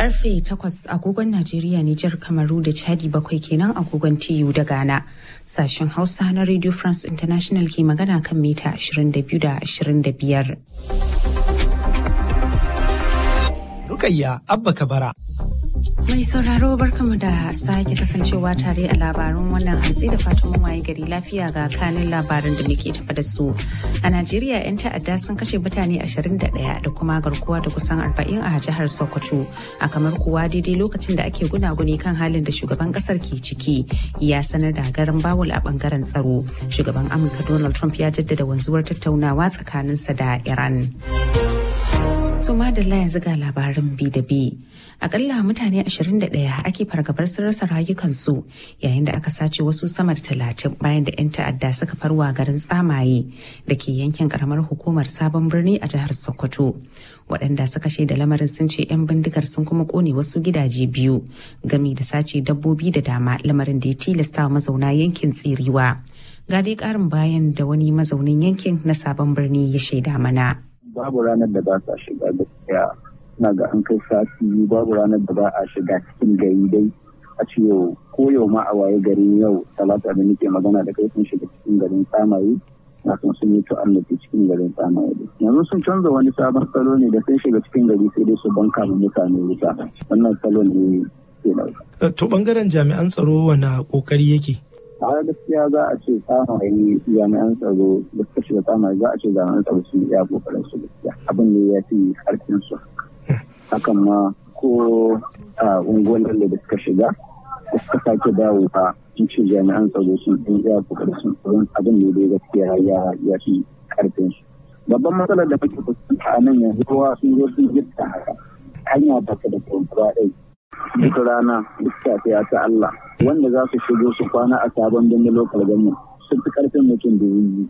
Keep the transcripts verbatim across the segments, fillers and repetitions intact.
Karfe takwas agogon Najeriya, Nijar, Kamaru da Chadi, bakwai kenan agogon T U da Ghana. Sashen Hausa na Radio France International ke magana kan mita ashirin da biyu da ashirin da biyar. Rukayya Abba Kabara. Mai sauraro barkamu da sake kasancewa tare a labarun wannan hantsi da fatan mun waye gari lafiya ga kanin labarin da muke tafa da su. A Najeriya 'yan ta'adda sun kashe mutane ashirin da ɗaya da kuma garkuwa da kusan arba'in a jihar Sokoto. A kamar kuwa daidai lokacin da ake gunaguni kan halin da shugaban kasar ke ciki ya sanar da garin bawul a bangaren tsaro. Shugaban Amurka Donald Trump ya jaddada wanzuwar tattaunawa tsakaninsa da Iran. To madalla yanzu ga labarin bi da bi. Akalla mutane ashirin da ɗaya ake fargabar sun rasa rayukansu yayin da aka sace wasu sama da talatin bayan da 'yan ta'adda suka farwa garin Tsamaye da ke yankin karamar hukumar Sabon Birni a jihar Sokoto. Waɗanda suka shaida lamarin sun ce 'yan bindigar sun kuma kone wasu gidaje biyu gami da sace dabbobi da dama, lamarin da ya tilasta mazauna yankin tsiriwa. Ga dai ƙarin bayan da wani mazaunin yankin na Sabon Birni ya shaida mana. Babu ranar da ba sa shiga gaskiya, na ga an kai sati babu ranar da ba a shiga cikin gari dai a ce yau ko yau ma a waye gari yau talata da nake magana da kai sun shiga cikin garin Tsamaye, na sun sun yi ta'annaci cikin garin Tsamaye. Yanzu sun canza wani sabon salo ne da sun shiga cikin gari sai dai su banka da mutane wuta, wannan salo ne ke dauka. To bangaren jami'an tsaro wani kokari yake? A gaskiya za a ce Tsamaye jami'an tsaro da suka shiga Tsamaye za a ce jami'an tsaro sun iya kokarin su gaskiya, abin da ya fi karfin su. Hakan ma ko a unguwar da suka shiga da suka sake dawo a sun ce jami'an tsaro sun iya kokarin sun tsoron abin da ya gaskiya ya fi karfin su. Babban matsalar da muke fuskanta a nan yanzu kowa sun zo sun gifta haka hanya ba ta da kwamfuwa ɗai. Duk rana duk safiya ta Allah wanda za su shigo su kwana a sabon birnin lokal government sun fi karfin mutum da yi.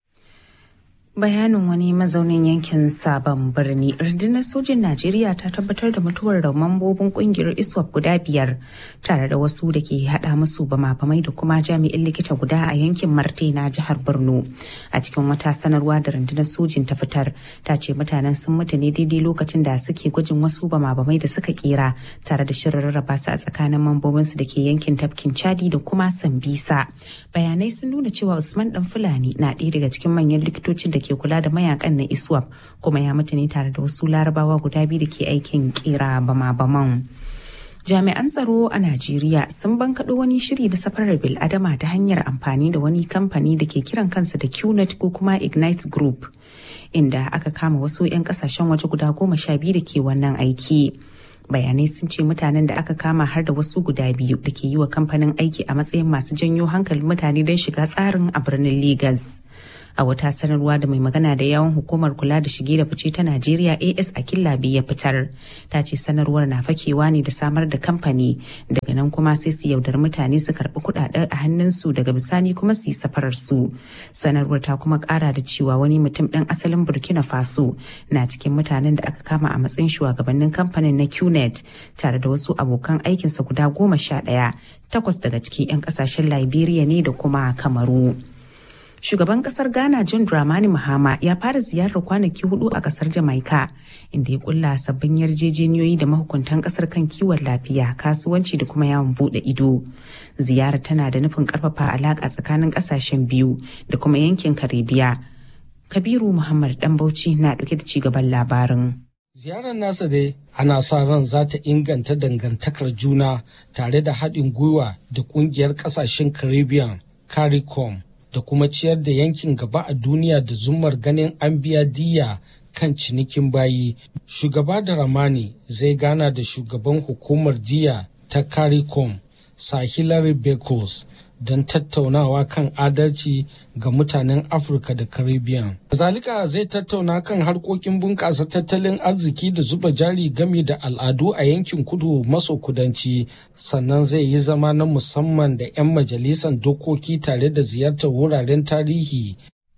Bayanin wani mazaunin yankin Sabon Birni. Rundunar sojin Najeriya ta tabbatar da mutuwar da mambobin kungiyar ISWAP guda biyar tare da wasu da ke hada musu bama-bamai da kuma jami'in likita guda a yankin Marte na jihar Borno. A cikin wata sanarwa da rundunar sojin ta fitar, ta ce mutanen sun mutu ne daidai lokacin da suke gwajin wasu bama-bamai da suka kera tare da shirin rarraba su a tsakanin mambobinsu da ke yankin tafkin Chadi da kuma Sambisa. Bayanai sun nuna cewa Usman Dan Fulani na ɗaya daga cikin manyan likitocin da ke kula da mayakan na ISWAP kuma ya mutu ne tare da wasu larabawa guda biyu da ke aikin kera bama-baman. Jami'an tsaro a Najeriya sun bankaɗo wani shiri da safarar bil'adama ta hanyar amfani da wani kamfani da ke kiran kansa da Q net ko kuma Ignite Group, inda aka kama wasu 'yan kasashen waje guda goma sha biyu da ke wannan aiki. Bayanai sun ce mutanen da aka kama har da wasu guda biyu da ke yi wa kamfanin aiki a matsayin masu janyo hankalin mutane don shiga tsarin a birnin Legas. A wata sanarwa da mai magana da yawon hukumar kula da shige da fice ta Najeriya A S Akilabi ya fitar, ta ce sanarwar na fakewa ne da samar da kamfani, daga nan kuma sai su yaudar mutane su karɓi kuɗaɗen a hannunsu daga bisani kuma su yi safarar su. Sanarwar ta kuma ƙara da cewa wani mutum ɗan asalin Burkina Faso na cikin mutanen da aka kama a matsayin shugabannin kamfanin na Q net tare da wasu abokan aikinsa guda goma sha ɗaya, takwas daga ciki 'yan ƙasashen Liberia ne da kuma Kamaru. Shugaban kasar Ghana John Dramani Mahama ya fara ziyarar kwanaki hudu a kasar Jamaica, inda ya kulla sabbin yarjejeniyoyi da mahukuntan kasar kan kiwon lafiya, kasuwanci da kuma yawon bude ido. Ziyarar tana da nufin karfafa alaka tsakanin kasashen biyu da kuma yankin Karibiya. Kabiru Muhammad Dan Bauchi na dauke da cigaban labarin. Ziyarar nasa dai ana sa ran za ta inganta dangantakar juna tare da haɗin gwiwa da ƙungiyar ƙasashen Caribbean CARICOM, da kuma ciyar da yankin gaba a duniya da zumar ganin an biya diyya kan cinikin bayi. Shugaba Dramani zai gana da shugaban hukumar diyya ta CARICOM, Sir Hilary Beckles, don tattaunawa kan adalci ga mutanen Afirka da Caribbean. Zalika zai tattauna kan harkokin bunƙasa tattalin arziki da zuba jari game da al'adu a yankin kudu maso kudanci, sannan zai yi zama na musamman da 'yan majalisar dokoki tare da ziyartar wuraren tarihi.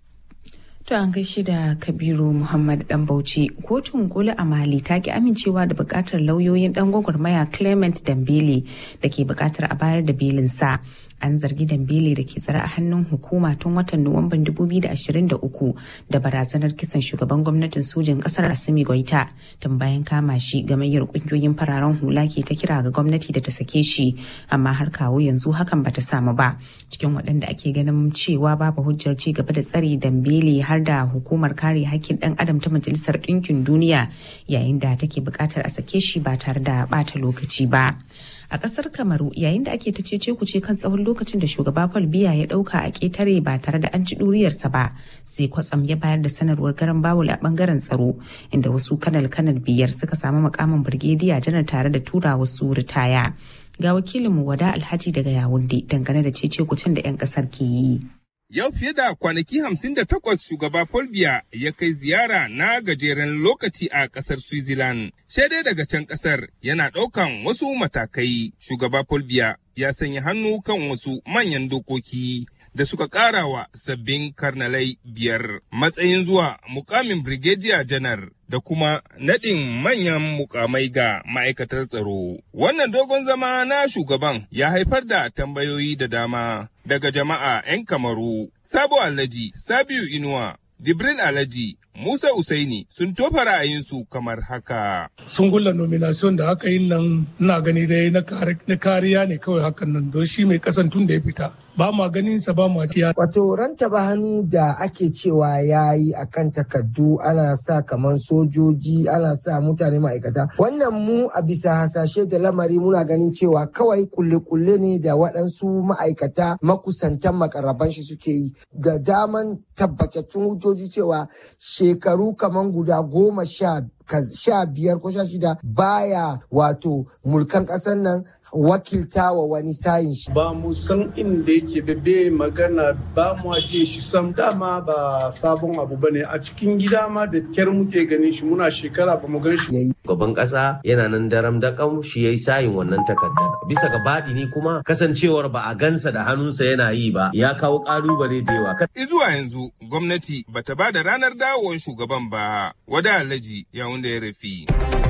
To an gaishe da Kabiru Muhammad Dan Bauchi. Kotun koli a Mali ta ki amincewa da bukatar lauyoyin dan gwagwarmaya Clement Dambele da ke bukatar a bayar da belinsa. A An zargi Dembele da ke tsare a hannun hukuma tun watan Nuwamban dubu biyu da ashirin da uku da barazanar kisan shugaban gwamnatin sojin kasar Assimi Goita. Tun bayan kama shi, gamayyar kungiyoyin fararen hula ke ta kira ga gwamnati da ta sake shi, amma har kawo yanzu hakan bata samu ba. Cikin waɗanda ake ganin cewa babu hujjar ci gaba da tsare Dembele har da hukumar kare hakkin ɗan adam ta Majalisar Ɗinkin Duniya, yayin da take buƙatar a sake shi ba tare da ɓata lokaci ba. A ƙasar Kamaru, yayin da ake ta cece kuce kan tsawon lokacin da shugaba Paul Biya ya ɗauka a ƙetare ba tare da an ci ɗuriyarsa ba, sai kwatsam ya bayar da sanarwar garan bawul a ɓangaren tsaro, inda wasu kanal-kanal biyar suka samu makamin birgediya janar tare da tura wasu ritaya. Ga wakilinmu Wada Alhaji daga Yawunde dangane da cece kucen da 'yan ƙasar ke yi. Yau fiye da kwanaki hamsin da takwas shugaba Paul Biya ya kai ziyara na gajeren lokaci a ƙasar Switzerland. Shaidai daga can ƙasar yana ɗaukan wasu matakai. Shugaba Paul Biya ya sanya hannu kan wasu manyan dokoki da suka ƙara wa sabbin karnalai biyar matsayin zuwa mukamin Brigadier Janar da kuma naɗin manyan mukamai ga ma'aikatar tsaro. Wannan dogon zama na shugaban ya haifar da tambayoyi da dama daga jama'a 'yan Kamaru. Sabo Alhaji, Sabiu Inuwa, Jibril Alhaji, Musa Usaini sun tofa ra'ayinsu kamar haka. Sun gulla nomination da aka yi nan, ina gani dai na kariya ne kawai hakan nan, don shi mai kasan tun da ya fita. Ba ma ganin sa ba ma tiya. Wato ranta ba hannu da ake cewa ya yi a kan takardu, ana sa kamar sojoji, ana sa mutane ma'aikata. Wannan mu a bisa hasashe da lamari muna ganin cewa kawai kulle-kulle ne da waɗansu ma'aikata makusantan makarraban shi suke yi. Da daman tabbatattun hujjoji cewa shekaru kamar guda goma sha sha biyar ko sha shida baya wato mulkan ƙasar nan wakilta wa wani sayin shi. Ba mu san inda yake bebe magana, ba mu ajiye shi sam, dama ba sabon abu bane a cikin gida ma da kyar muke ganin shi, muna shekara ba mu gan shi. Gaban ƙasa yana nan daram da kam shi yayi sayin wannan takarda. Bisa ga baɗini kuma kasancewar ba a gansa da hannunsa yana yi ba ya kawo ƙalubale da yawa. Izuwa yanzu gwamnati bata ba da ranar dawowar shugaban ba. Wada Alhaji ya wanda ya rafi.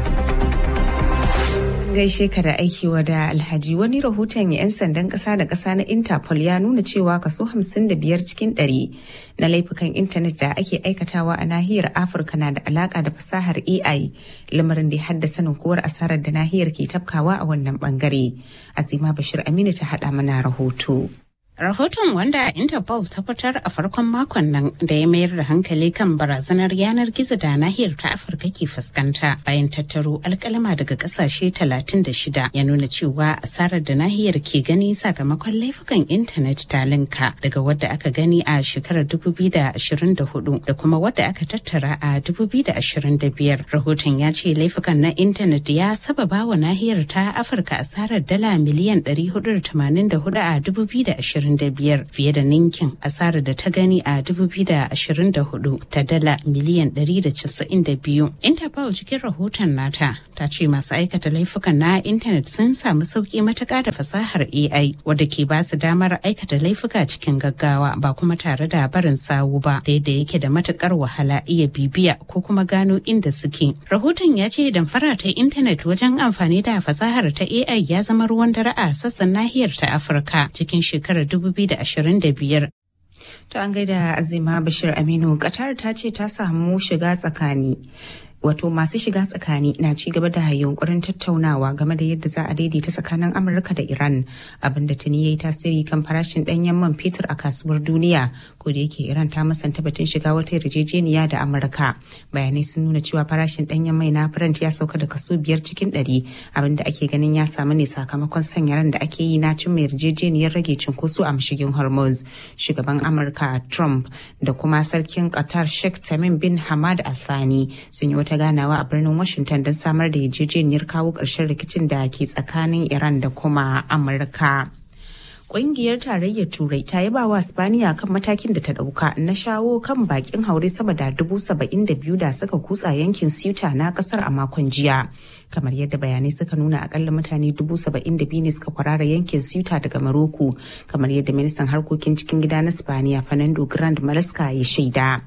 Gaishe ka da aiki Wada Alhaji. Wani rahoton 'yan sandan ƙasa da ƙasa na Interpol ya nuna cewa kaso hamsin da biyar cikin ɗari na laifukan intanet da ake aikatawa a nahiyar Afirka na da alaƙa da fasahar A I, lamarin da ya haddasa ninkuwar asarar da nahiyar ke tafkawa a wannan bangare. Azima Bashir Aminu ta haɗa mana rahoto. Rahoton wanda Interpol ta fitar a farkon makon nan da ya mayar da hankali kan barazanar yanar gizo da nahiyar ta Afirka ke fuskanta bayan tattaro alkalama daga kasashe talatin da shida ya nuna cewa asarar da nahiyar ke gani sakamakon laifukan intanet ta linka daga wadda aka gani a shekarar dubu biyu da ashirin da hudu da kuma wadda aka tattara a dubu biyu da ashirin da biyar. Rahoton ya ce laifukan na intanet ya sababa wa nahiyar ta Afirka asarar dala miliyan ɗari hudu da tamanin da hudu a dubu biyu da ashirin da biyar, fiye da ninkin asarar da ta gani a dubu biyu da ashirin da hudu ta dala miliyan ɗari da casa'in da biyu. Interpol cikin rahoton nata ta ce masu aikata laifukan na intanet sun samu sauki matuƙa da fasahar A I wadda ke ba su damar aikata laifuka cikin gaggawa ba kuma tare da barin sawu ba, da yadda yake da matuƙar wahala iya bibiya ko kuma gano inda suke. Rahoton ya ce damfara ta intanet wajen amfani da fasahar ta A I ya zama ruwan dare a sassan nahiyar ta Afirka cikin shekarar dubu biyu da ashirin da biyar. To an gaida Azima Bashir Aminu. Qatar ta ce ta samu shiga tsakani. Wato masu shiga tsakani na ci gaba da yunkurin tattaunawa game da yadda za a daidaita tsakanin Amurka da Iran, abinda tuni yayi tasiri kan farashin danyen man fetur a kasuwar duniya, ko da yake Iran ta musanta batun shiga wata yarjejeniya da Amurka. Bayanai sun nuna cewa farashin danyen mai na Brent ya sauka da kaso biyar cikin ɗari, abinda ake ganin ya samu ne sakamakon sanya ran da ake yi na cimma yarjejeniyar rage cunkoso a mashigin Hormuz. Shugaban Amurka Trump da kuma sarkin Qatar Sheikh Tamim bin Hamad Al Thani sun yi wata ganawa a birnin Washington don samar da yarjejeniyar kawo ƙarshen rikicin da ke tsakanin Iran da kuma Amurka. Ƙungiyar Tarayyar Turai ta yaba wa Spaniya kan matakin da ta ɗauka na shawo kan bakin haure sama da dubu saba'in da biyu da suka kutsa yankin Ceuta na ƙasar a makon jiya. Kamar yadda bayanai suka nuna, akalla mutane dubu saba'in da biyu ne suka kwarara yankin Ceuta daga Maroko, kamar yadda ministan harkokin cikin gida na Spaniya Fernando Grande Maresca ya shaida.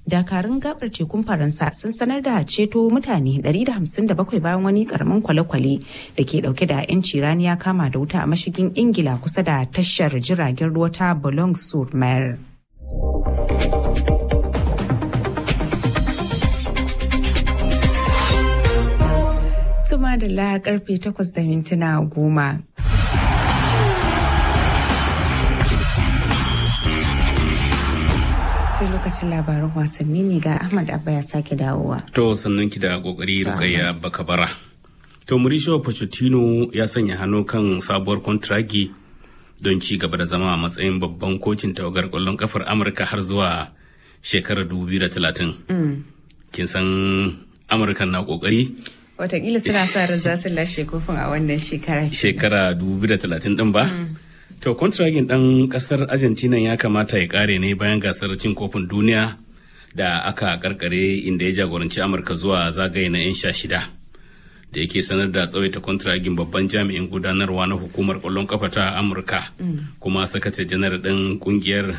dakarun gabar tekun Faransa sun sanar da ceto mutane ɗari da hamsin da bakwai bayan wani karamin kwale-kwale da ke dauke da 'yanci rani ya kama da wuta a mashigin Ingila kusa da tashar jiragen ruwa ta Boulogne-sur-Mer. Tuma da la karfe takwas da mintuna goma. Lokacin labaran wasanni ne ga Ahmad Abba ya sake dawowa. To sannan ki da kokari Rukayya Bakabara. To Mauricio Pochettino ya sanya hannu kan sabuwar kontragi don ci gaba da zama a matsayin babban kocin tawagar kwallon kafar Amurka har zuwa shekarar dubu biyu da talatin. Kin san Amurka na kokari? Wataƙila suna sa ran za su lashe kofin a wannan shekara. Shekara dubu biyu da talatin din ba? To, kontragin ɗan ƙasar Argentina ya kamata ya ƙare ne bayan gasar cin kofin duniya da aka karkare inda ya jagoranci Amurka zuwa zagaye na 'yan sha shida. Da yake sanar da tsawaita kontragin babban jami'in gudanarwa na hukumar ƙwallon ƙafa ta Amurka, mm. kuma sakatare janar ɗin ƙungiyar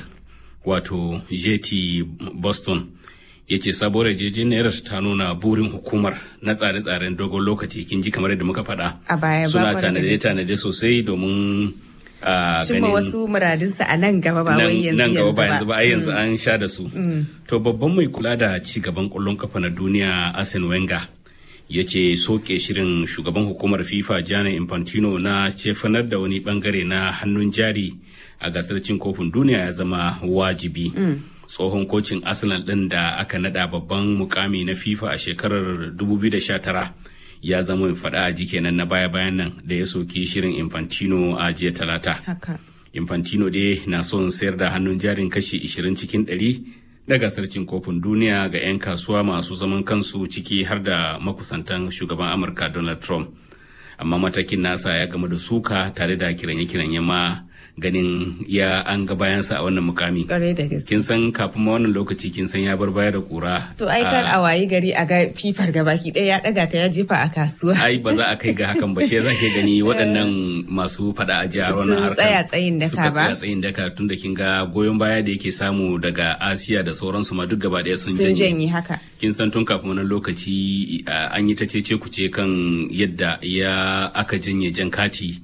wato J T Boston. Ya ce sabuwar yarjejeniyar ta nuna burin hukumar na tsare-tsaren dogon lokaci, kin ji kamar yadda muka faɗa. A baya suna tanade-tanade sosai domin Uh, cimma wasu muradinsa a nan gaba ba wai yanzu nan gaba ba yanzu ba ai yanzu an sha da su. Mm. To babban mai kula da ci gaban ƙwallon kafa na duniya Arsene Wenger ya ce soke shirin shugaban hukumar FIFA Gianni Infantino na cefanar da wani bangare na hannun jari a gasar cin kofin duniya ya zama wajibi. Mm. Tsohon kocin Arsenal ɗin da aka nada babban mukami na FIFA a shekarar dubu biyu da sha tara ya zama mai faɗa a ji kenan na baya-bayan nan da ya soki shirin Infantino a jiya talata. Haka. Infantino dai na son sayar da hannun jarin kashi ishirin cikin ɗari na gasar cin kofin duniya ga 'yan kasuwa masu zaman kansu ciki har da makusantan shugaban Amurka Donald Trump. Amma matakin nasa ya gama da suka tare da kiranye-kiranye ma ganin ya an ga bayansa a wannan mukami. Kwarai da gaske. Kin san kafin ma wannan lokaci kin san ya bar baya da kura. To ai kar a wayi gari a ga fifar gabaki ɗaya ya ɗaga ta ya jefa a kasuwa. Ai ba za a kai ga hakan ba, shi za ke gani waɗannan masu faɗa a jihar wannan harkar. Sun tsaya tsayin daka ba. Suka tsaya tsayin daka tun da kin ga goyon baya da yake samu daga Asiya da sauransu ma duk gaba ɗaya sun janye. Sun janye haka. Kin san tun kafin wannan lokaci an yi ta cece kuce kan yadda ya aka janye jan kati.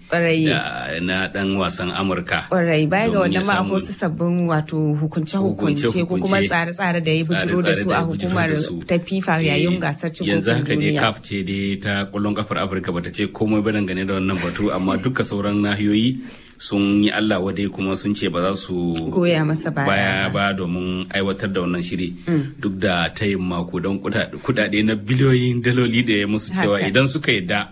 Na ɗan wasan Amurka. Kwarai baya ga wannan ma akwai wasu sabbin wato hukunce-hukunce ko kuma tsare-tsare da ya bujiro da su a hukumar ta FIFA yayin gasar cin kofin duniya. Yanzu haka dai C A F ce dai ta kwallon kafar Afirka bata ce komai ba dangane da wannan batu, amma duka sauran nahiyoyi sun yi Allah wadai kuma sun ce ba za su goya masa baya ba domin aiwatar da wannan shiri duk da tayin mako don kudade na biliyoyin daloli da ya musu cewa idan suka yadda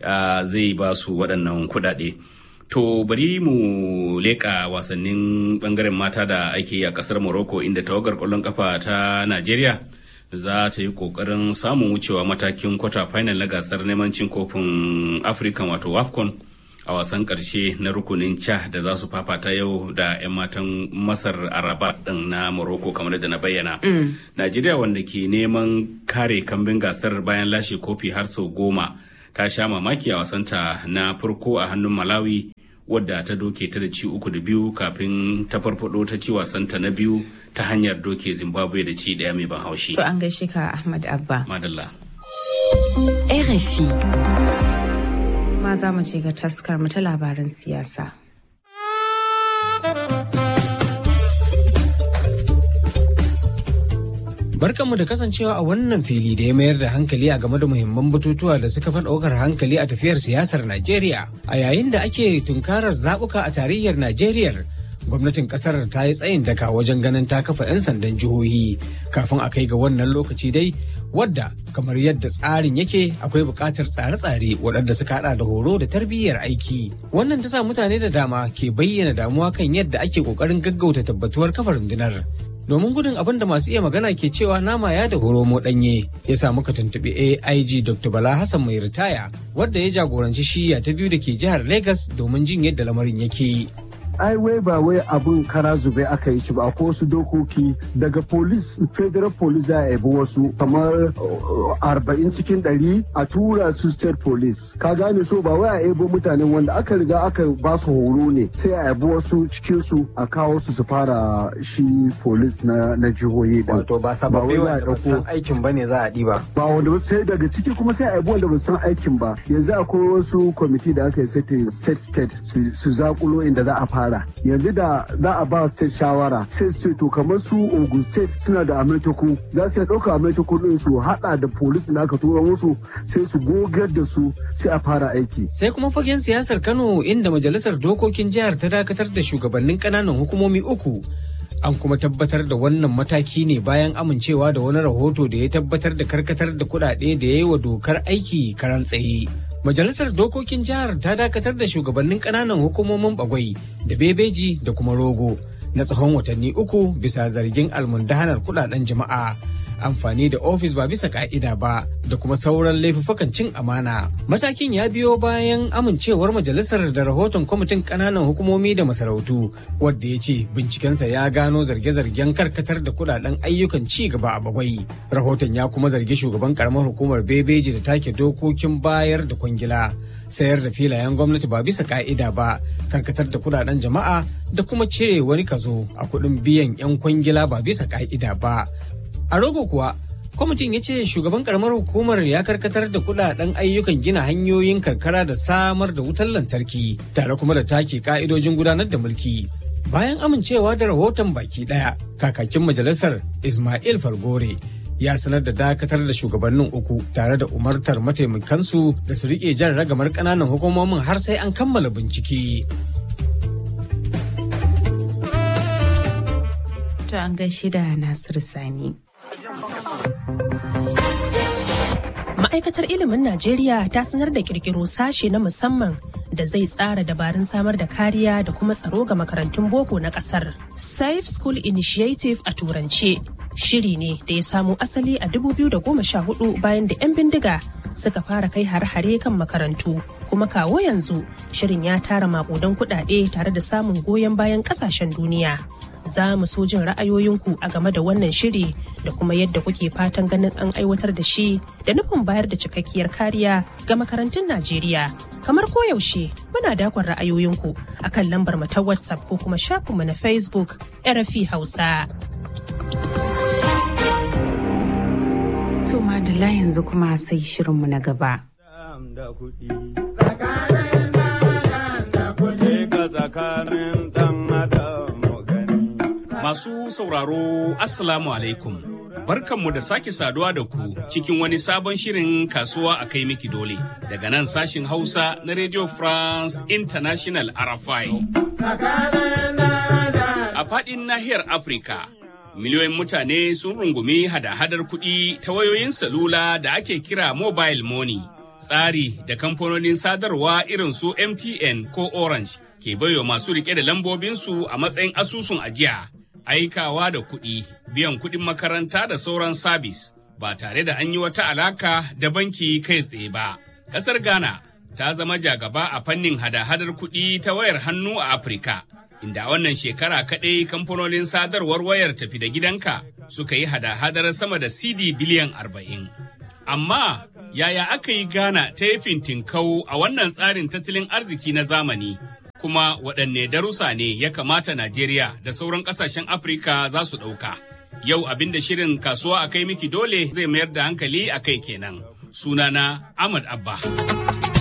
zai ba su waɗannan kudade. To bari mu leƙa wasannin bangaren mata da ake yi a ƙasar Morocco inda tawagar ƙwallon ƙafa ta Najeriya za ta yi ƙoƙarin samun wucewa matakin kwata final na gasar neman cin kofin Africa wato WAFCON a wasan ƙarshe na rukunin ca da za su fafata yau da 'yan matan Masar a Rabat ɗin na Morocco kamar da na bayyana. Mm. Najeriya wanda ke neman kare kambin gasar bayan lashe kofi har sau goma ta sha mamaki a wasanta na farko a hannun Malawi wadda ta doke ta da ci uku da biyu kafin ta farfado ta ci wasanta na biyu ta hanyar doke Zimbabwe da ci daya mai ban haushi. To an gaishe ka Ahmad Abba. Madalla. R F I. Ma za mu ce ga taskar mu ta labaran siyasa. Barkanmu da kasancewa a wannan fili da ya mayar da hankali a game da muhimman batutuwa da suka fi ɗaukar hankali a tafiyar siyasar Najeriya. A yayin da ake tunkarar zaɓuka a tarayyar Najeriya, gwamnatin ƙasar ta yi tsayin daka wajen ganin ta kafa 'yan sandan jihohi kafin a kai ga wannan lokaci dai, wadda kamar yadda tsarin yake akwai buƙatar tsare-tsare waɗanda suka haɗa da horo da tarbiyyar aiki. Wannan ta sa mutane da dama ke bayyana damuwa kan yadda ake ƙoƙarin gaggauta tabbatuwar kafa rundunar. Domin gudun abin da masu iya magana ke cewa nama ya da horomo ɗanye, ya sa muka tuntuɓi A I G Doctor Bala Hassan mai ritaya, wadda ya jagoranci shiya ta biyu da ke jihar Legas domin jin yadda lamarin yake. ai wai ba wai abun kara zube aka yi shi ba, akwai wasu dokoki daga police, federal police za a yabi wasu kamar arba'in cikin ɗari a tura su state police. Ka gane, so ba wai a yabo mutanen wanda aka riga aka ba su horo ne sai a yabi wasu cikin su a kawo su su fara shi police na na jihohi din. Wato ba sababbi wanda ba san aikin bane za a diba. Ba wanda sai daga ciki kuma sai a yabi wanda ba san aikin ba. Yanzu akwai wasu kwamiti da aka yi setting state state su zakulo inda za a fara. Yanzu da za a ba state shawara sai su ce to kamar su Ogun state suna da ametoku za su ɗauka ametoku din su hada da police da aka tura musu sai su gogar da su sai a fara aiki. Sai kuma fagen siyasar Kano inda majalisar dokokin jihar ta dakatar da shugabannin kananan hukumomi uku. An kuma tabbatar da wannan mataki ne bayan amincewa da wani rahoto da ya tabbatar da karkatar da kuɗaɗe da ya yi wa dokar aiki karan tsaye. Majalisar dokokin jihar ta dakatar da shugabannin kananan hukumomin Bagwai da Bebeji da kuma Rogo na tsawon watanni uku bisa zargin almundahanar kuɗaɗen jama'a. Amfani da ofis ba bisa ka'ida ba da kuma sauran laifuffukan cin amana. Matakin ya biyo bayan amincewar majalisar da rahoton kwamitin ƙananan hukumomi da masarautu wadda ya ce bincikensa ya gano zarge-zargen karkatar da kudaden ayyukan ci gaba a Bagwai. Rahoton ya kuma zargi shugaban karamar hukumar Bebeji da take dokokin bayar da kwangila, sayar da filayen gwamnati ba bisa ka'ida ba, karkatar da kudaden jama'a da kuma cire wani kazo a kuɗin biyan 'yan kwangila ba bisa ka'ida ba. A Rogo kuwa, kwamitin ya ce shugaban karamar hukumar ya karkatar da kudaden ayyukan gina hanyoyin karkara da samar da wutar lantarki tare kuma da take ka'idojin gudanar da mulki. Bayan amincewa da rahoton baki daya, kakakin majalisar Ismail Falgore ya sanar da dakatar da shugabannin uku tare da umartar mataimakansu da su rike jan ragamar ƙananan hukumomin har sai an kammala bincike. To an gaishe da Nasiru Sani. Ma'aikatar ilimin Najeriya ta sanar da kirkiro sashe na musamman da zai tsara dabarun samar da kariya da kuma tsaro ga makarantun boko na kasar. Safe School Initiative a turance shiri ne da ya samo asali a dubu biyu da goma sha hudu bayan da 'yan bindiga suka fara kai hare-hare kan makarantu. Kuma kawo yanzu shirin ya tara makudan kuɗaɗe tare da samun goyon bayan ƙasashen duniya. Za mu so jin ra'ayoyinku a game da wannan shiri da kuma yadda kuke fatan ganin an aiwatar da shi da nufin bayar da cikakkiyar kariya ga makarantun Najeriya. Kamar koyaushe muna dakon ra'ayoyinku a kan lambar mu ta WhatsApp ko kuma shafinmu na Facebook R F I Hausa. To madalla yanzu kuma sai shirinmu na gaba. Masu sauraro, Assalamu alaikum. Barkanmu da sake saduwa da ku cikin wani sabon shirin kasuwa a kai miki dole. Daga nan sashin Hausa na Radio France International R F I. A faɗin nahiyar Afirka, miliyoyin mutane sun rungumi hada-hadar kuɗi ta wayoyin salula da ake kira mobile money. Tsari da kamfanonin sadarwa irin su M T N ko Orange ke baiwa masu rike da lambobinsu a matsayin asusun ajiya. Aikawa da kuɗi, biyan kuɗin makaranta da sauran sabis ba tare da an yi wata alaka da banki kai tsaye ba. Ƙasar Ghana ta zama jagaba a fannin hada-hadar kuɗi ta wayar hannu a Afirka, inda wannan shekara kaɗai kamfanonin sadarwar wayar tafi da gidanka suka yi hada-hadar sama da C D biliyan arba'in. Amma yaya aka yi Ghana ta yi fintinkau a wannan tsarin tattalin arziki na zamani? Kuma waɗanne darussa ne ya kamata Najeriya da sauran ƙasashen Afirka za su ɗauka. Yau abin da shirin kasuwa a kai miki dole zai mayar da hankali a kai kenan. Sunana Ahmad Abba.